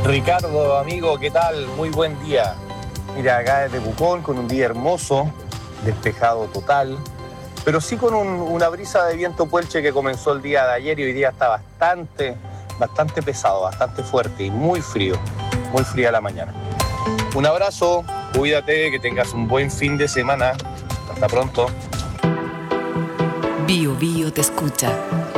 Ricardo, amigo, ¿qué tal? Muy buen día. Mira, acá desde Pucón con un día hermoso, despejado total, pero sí con una brisa de viento puelche que comenzó el día de ayer y hoy día está bastante pesado, bastante fuerte y muy frío, muy fría la mañana. Un abrazo, cuídate, que tengas un buen fin de semana. Hasta pronto. Bio Bio te escucha.